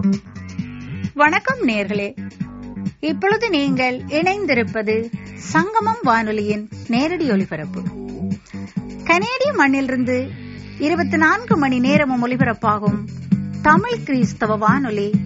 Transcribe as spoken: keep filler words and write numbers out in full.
வணக்கம் நேர்களே. இப்பொழுது நீங்கள் இணைந்திருப்பது சங்கமம் வானொலியின் நேரடி ஒலிபரப்பு. கனேடிய மண்ணிலிருந்து இருபத்தி நான்கு மணி நேரமும் ஒலிபரப்பாகும் தமிழ் கிறிஸ்தவ வானொலி